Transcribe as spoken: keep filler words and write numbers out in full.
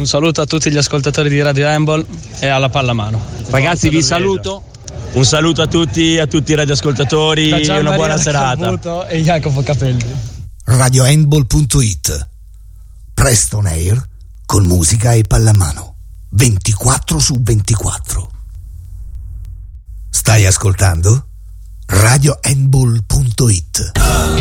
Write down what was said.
Un saluto a tutti gli ascoltatori di Radio Handball e alla pallamano. Ragazzi, vi saluto. Un saluto a tutti, a tutti i radioascoltatori, una buona serata. E Jacopo Capelli. radio handball punto it. Presto on air con musica e pallamano. ventiquattro su ventiquattro. Stai ascoltando? radio handball punto it.